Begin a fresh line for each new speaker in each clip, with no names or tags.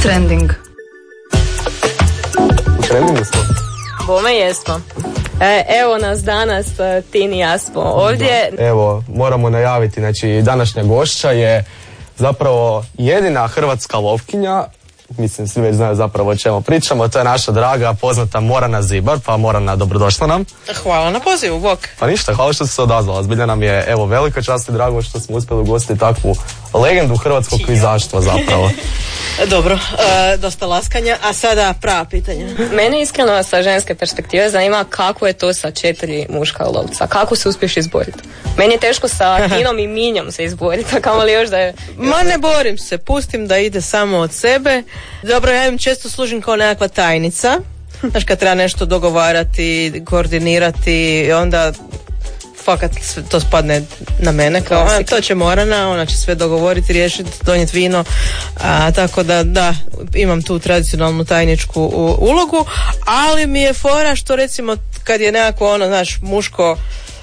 Trending.
U trendingu smo?
Bome jesmo. Evo nas danas, Tini i ja smo ovdje.
Evo, moramo najaviti, znači današnja gošća je zapravo jedina hrvatska lovkinja, mislim svi već znaju zapravo o čemu pričamo, to je naša draga poznata Morana Zibar, pa Morana, dobrodošla nam.
Hvala na pozivu, bok.
Pa ništa, hvala što si se odazvala, zbilja nam je evo velika čast i drago što smo uspjeli ugostiti takvu legendu hrvatskog kvizaštva zapravo.
Dobro, dosta laskanja, a sada prava pitanja.
Mene iskreno sa ženske perspektive zanima kako je to sa 4 muška lovca, kako se uspješ izboriti. Meni je teško sa Tinom i Minjom se izboriti, a kamoli još da je...
Ma ne borim se, pustim da ide samo od sebe. Dobro, ja im često služim kao nekakva tajnica. Znaš, kad treba nešto dogovarati, koordinirati, onda fakat to spadne na mene, kao to će Morana, ona će sve dogovoriti, riješiti, donijeti vino, tako da, imam tu tradicionalnu tajničku ulogu, ali mi je fora što recimo kad je nekako ono, znaš, muško,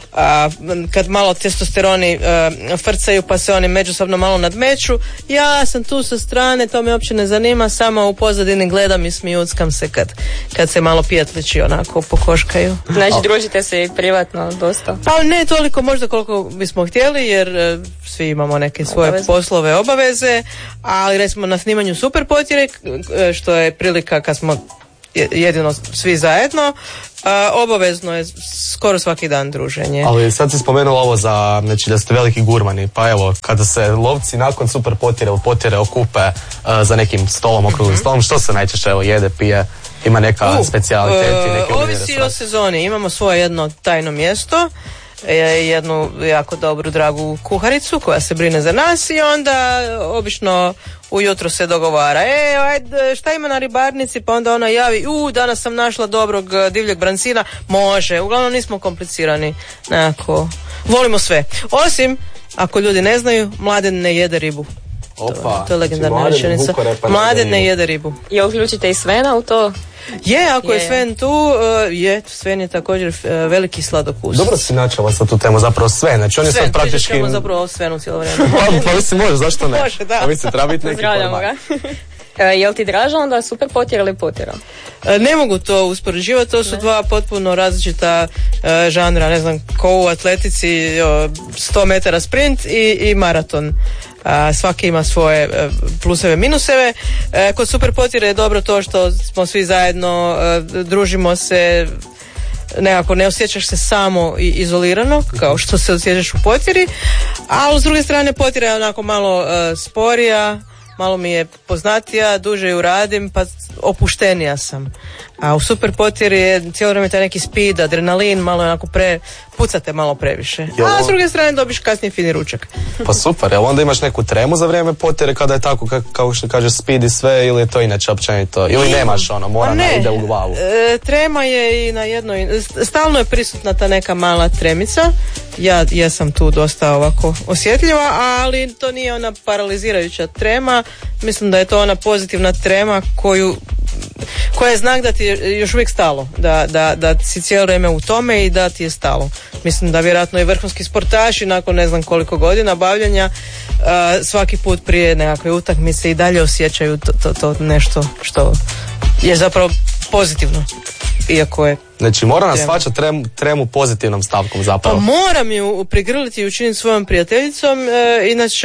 kad malo testosteroni frcaju pa se oni međusobno malo nadmeću, ja sam tu sa strane, to me uopće ne zanima, samo u pozadini gledam i smijuckam se kad se malo pijatlići onako pokoškaju.
Znači družite se i privatno dosta?
Pa ne toliko možda koliko bismo htjeli, jer svi imamo neke svoje poslove, obaveze, ali recimo na snimanju Super potjere, što je prilika kad smo jedino svi zajedno, obavezno je skoro svaki dan druženje.
Ali sad si spomenula ovo znači da ste veliki gurmani, pa evo, kada se lovci nakon Super potjere okupe za nekim stolom, okruglim stolom, što se najčešće jede, pije? Ima neka specijaliteti?
Ovisi o sezoni, imamo svoje jedno tajno mjesto, jednu jako dobru, dragu kuharicu koja se brine za nas i onda obično ujutro se dogovara, ajde, šta ima na ribarnici, pa onda ona javi, danas sam našla dobrog divljeg brancina, može, uglavnom nismo komplicirani, nekako, volimo sve, osim, ako ljudi ne znaju, Mladen ne jede ribu.
Opa,
to je legendarna rečenica. Mladen ne jede ribu.
I uključite i Svena u to?
Ako je Sven tu, Sven je također veliki sladokus.
Dobro si načela sa tu temu, zapravo Sven, znači on je sad praktički...
Sven, ćemo zapravo o Svenu cijelo vrijeme.
Pa mislim, može, zašto ne?
Može, da.
Pa mislim, treba biti neki format.
Jel ti draža onda Super potjera ili potjera?
Ne mogu to uspoređivati, to su dva potpuno različita žanra, ne znam, ko u atletici 100 metara sprint i maraton. Svaki ima svoje pluseve, minuseve. Kod Super potjere je dobro to što smo svi zajedno, družimo se, nekako ne osjećaš se samo i izolirano kao što se osjećaš u potjeri, ali s druge strane potjera je onako malo sporija, malo mi je poznatija, duže ju radim, pa opuštenija sam. A u Super potjeri je cijelo vrijeme taj neki speed, adrenalin, malo onako pucate malo previše. A s druge strane dobiš kasnije fini ručak.
Pa super, jel onda imaš neku tremu za vrijeme potjere kada je tako, kao što kažeš, speed i sve, ili je to inače općenito? Ili nemaš Morana ide u glavu?
Trema je i na jednoj, stalno je prisutna ta neka mala tremica. Ja jesam tu dosta ovako osjetljiva, ali to nije ona paralizirajuća trema. Mislim da je to ona pozitivna trema koja je znak da ti je još uvijek stalo, da si cijelo vrijeme u tome i da ti je stalo. Mislim da vjerojatno i vrhunski sportaši nakon ne znam koliko godina bavljanja svaki put prije nekakve utakmice i dalje osjećaju to nešto što je zapravo pozitivno, iako je...
Znači mora nas shvaća tremu pozitivnom stavkom zapravo.
Pa moram ju prigrliti i učiniti svojom prijateljicom, inače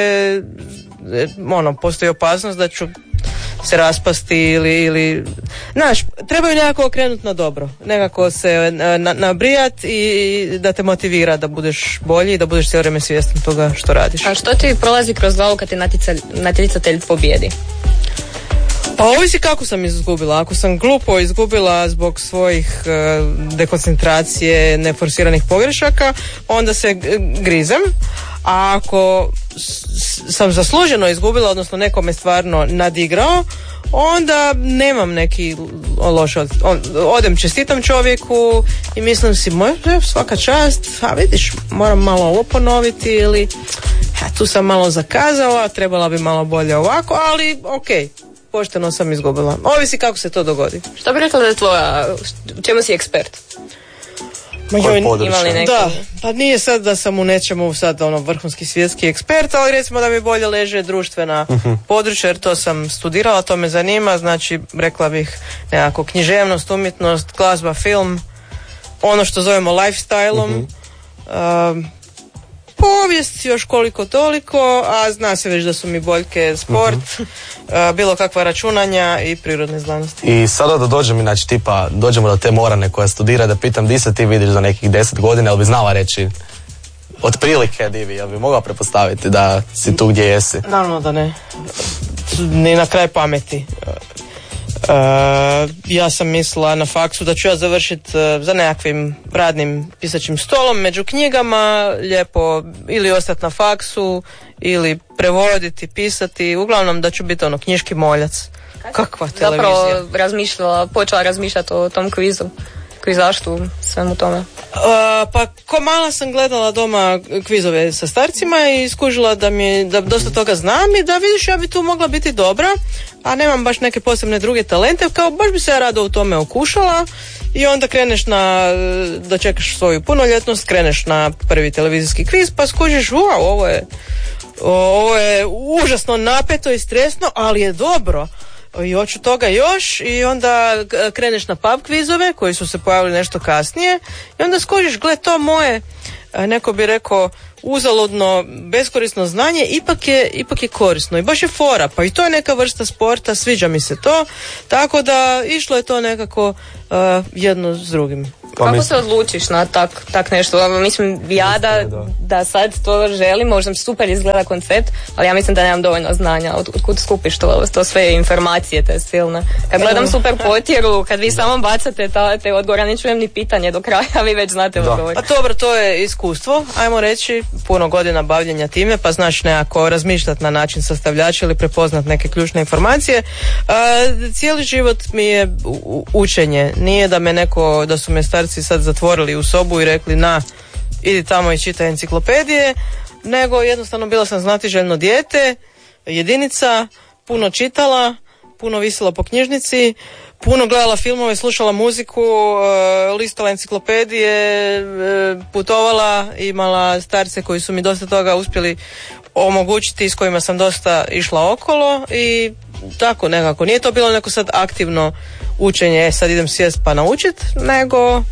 postoji opasnost da ću se raspasti ili znaš, trebaju nekako okrenuti na dobro, nekako se nabrijat i da te motivira da budeš bolji i da budeš cijelo vrijeme svjestan toga što radiš.
A što ti prolazi kroz glavu kad ti natjecatelj pobjedi?
Pa ovisi kako sam izgubila. Ako sam glupo izgubila zbog svojih dekoncentracije, neforsiranih pogrešaka, onda se grizem. A ako sam zasluženo izgubila, odnosno neko me stvarno nadigrao, onda nemam neki loš odem čestitam čovjeku i mislim si, svaka čast, a vidiš, moram malo ovo ponoviti ili tu sam malo zakazala, trebala bi malo bolje ovako, ali okej. Pošteno sam izgubila. Ovisi kako se to dogodi.
Što bi rekla da je tvoja, u čemu si ekspert? Imali neko?
Da, pa nije sad da sam u nečemu sad vrhunski svjetski ekspert, ali recimo da mi bolje leže društvena područja, jer to sam studirala, to me zanima, znači rekla bih nekako književnost, umjetnost, glazba, film, ono što zovemo lifestyle-om, povijest još koliko toliko, a zna se već da su mi boljke sport, bilo kakva računanja i prirodne znanosti.
I sada da dođem, znači tipa, dođemo do te Morane koja studira, da pitam di se ti vidiš za nekih 10 godina, jel bi znala reći otprilike Divi, jel bi mogla pretpostaviti da si tu gdje jesi?
Naravno da ne. Ni na kraj pameti. Ja sam mislila na faksu da ću ja završiti za nekakvim radnim pisačim stolom među knjigama, lijepo ili ostati na faksu ili prevoditi, pisati, uglavnom da ću biti knjiški moljac. Kakva televizija.
Zapravo počela razmišljati o tom kvizu. Kvizaštu, svemu tome.
Pa ko mala sam gledala doma kvizove sa starcima i skužila da dosta toga znam i da vidiš ja bi tu mogla biti dobra, a nemam baš neke posebne druge talente, kao baš bi se ja rado u tome okušala i onda kreneš da čekaš svoju punoljetnost, kreneš na prvi televizijski kviz pa skužiš wow, ovo je užasno napeto i stresno, ali je dobro. I hoću toga još i onda kreneš na pub kvizove koji su se pojavili nešto kasnije i onda skužiš, gle, to moje, neko bi rekao, uzaludno, beskorisno znanje ipak je korisno i baš je fora, pa i to je neka vrsta sporta, sviđa mi se to, tako da išlo je to nekako jedno s drugim.
Kako se odlučiš na tak nešto? Mislim, ja da sad to želim, možda super izgleda koncept, ali ja mislim da nemam dovoljno znanja. Otkud skupiš to sve informacije, te silne? Kad gledam Super Potjeru, kad vi samo bacate te odgovore, ne čujem ni pitanje do kraja, vi već znate odgovor.
A dobro, to je iskustvo, ajmo reći, puno godina bavljenja time, pa znaš nekako razmišljati na način sastavljača ili prepoznat neke ključne informacije. Cijeli život mi je učenje. Nije da su me starci sad zatvorili u sobu i rekli idi tamo i čitaj enciklopedije, nego jednostavno bila sam znatiželjno dijete, jedinica, puno čitala, puno visila po knjižnici, puno gledala filmove, slušala muziku, listala enciklopedije, putovala, imala starce koji su mi dosta toga uspjeli omogućiti, s kojima sam dosta išla okolo i tako nekako. Nije to bilo neko sad aktivno učenje, sad idem sjest pa naučit, nego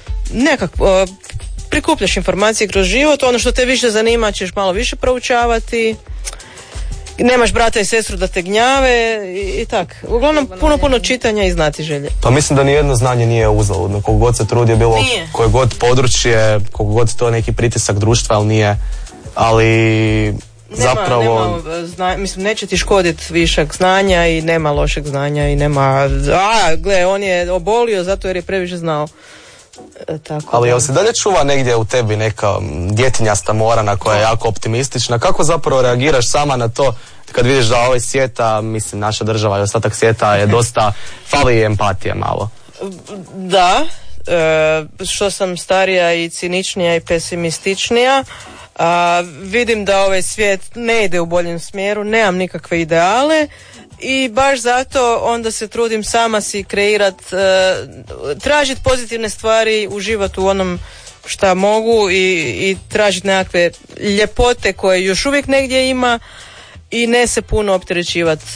nekako prikupljaš informacije kroz život, ono što te više zanima ćeš malo više proučavati, nemaš brata i sestru da te gnjave i tak. Uglavnom puno čitanja i znatiželje.
Pa mislim da nijedno znanje nije uzaludno, koliko god se trudi je bilo, koje god područje, koliko god to neki pritisak društva, ali nije, ali zapravo...
Mislim, neće ti škoditi višak znanja i nema lošeg znanja i nema... gle, on je obolio zato jer je previše znao. Tako
ali jel se dalje čuva negdje u tebi neka djetinjasta Morana koja je jako optimistična? Kako zapravo reagiraš sama na to kad vidiš da ovaj svijeta, mislim naša država i ostatak svijeta je dosta, fali empatije malo?
Da, što sam starija i ciničnija i pesimističnija, vidim da ovaj svijet ne ide u boljem smjeru, nemam nikakve ideale i baš zato onda se trudim sama si kreirat, tražiti pozitivne stvari, uživati u onom šta mogu i tražiti nekakve ljepote koje još uvijek negdje ima i ne se puno opterećivati.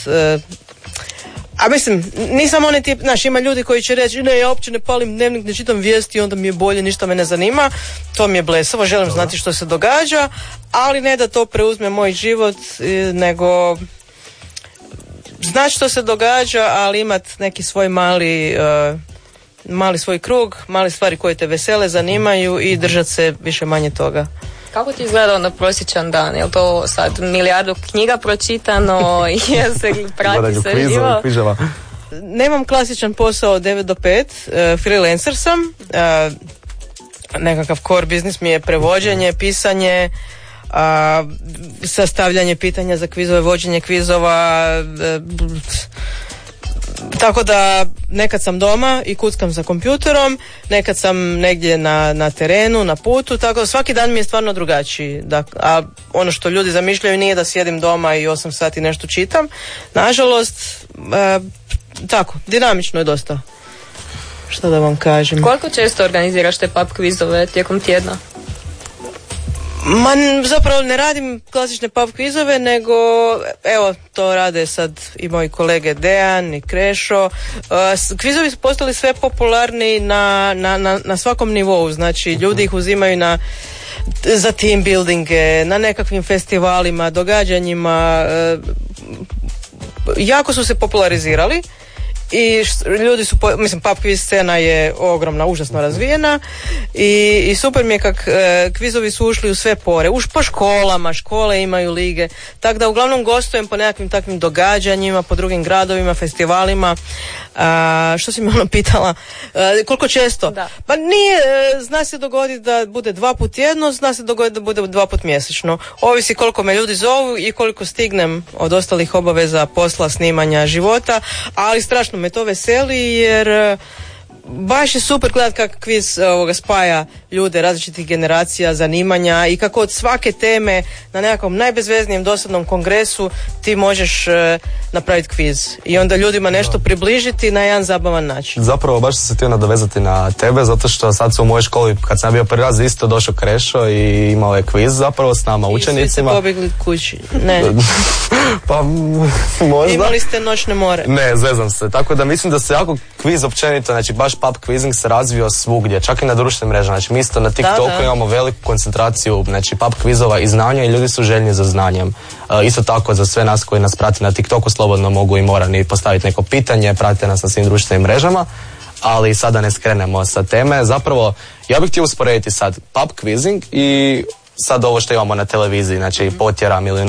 A mislim, nisam onaj tip, znaš, ima ljudi koji će reći ne, ja uopće ne palim dnevnik, ne čitam vijesti, onda mi je bolje, ništa me ne zanima, to mi je blesavo, želim znati što se događa, ali ne da to preuzme moj život, nego znati što se događa, ali imat neki svoj mali svoj krug, mali stvari koje te vesele, zanimaju i držat se više manje toga.
Kako ti izgleda onda prosječan dan? Je li to sad milijardu knjiga pročitano? Jel se prati sve živo?
Nemam klasičan posao od 9 do 5, freelancer sam, nekakav core biznis mi je prevođenje, pisanje, sastavljanje pitanja za kvizove, vođenje kvizova, tako da nekad sam doma i kuckam za kompjuterom, nekad sam negdje na terenu, na putu, tako da svaki dan mi je stvarno drugačiji. A ono što ljudi zamišljaju nije da sjedim doma i 8 sati nešto čitam. Nažalost, tako, dinamično je dosta. Što da vam kažem?
Koliko često organiziraš te pub kvizove tijekom tjedna?
Zapravo ne radim klasične pub kvizove, nego evo to rade sad i moji kolege Dejan i Krešo. Kvizovi su postali sve popularni na svakom nivou, znači ljudi ih uzimaju za team buildinge, na nekakvim festivalima, događanjima, jako su se popularizirali. I ljudi su, mislim, pub quiz scena je ogromna, užasno razvijena i super mi je kak kvizovi su ušli u sve pore, po školama, škole imaju lige, tako da uglavnom gostujem po nekakvim takvim događanjima, po drugim gradovima, festivalima. Što si me pitala, koliko često?
Da.
Pa nije, zna se dogoditi da bude 2 puta tjedno, zna se dogoditi da bude 2 puta mjesečno, ovisi koliko me ljudi zovu i koliko stignem od ostalih obaveza, posla, snimanja, života, ali strašno me to veseli jer baš je super gledat kako kviz spaja ljude različitih generacija, zanimanja i kako od svake teme na nekakvom najbezveznijem dosadnom kongresu ti možeš napraviti kviz i onda ljudima nešto približiti na jedan zabavan način.
Zapravo baš sam se htio nadovezati na tebe, zato što sad su u mojoj školi, kad sam bio prvi raz, isto došao Krešo i imao je kviz zapravo s nama učenicima. I svi
ste pobjegli kući. Ne.
Pa možda.
Imali ste noćne more.
Ne, zezam se. Tako da mislim da se jako kviz općenito, znači baš pub quizing se razvio svugdje, čak i na društvenim mrežama. Znači mi isto na TikToku imamo veliku koncentraciju, znači pub kvizova i znanja i ljudi su željni za znanjem. Isto tako za sve nas koji nas prati na TikToku slobodno mogu i morani postaviti neko pitanje, pratite nas na svim društvenim mrežama, ali sada ne skrenemo sa teme. Zapravo ja bih htio usporediti sad pub quizing i sad ovo što imamo na televiziji, znači Potjera,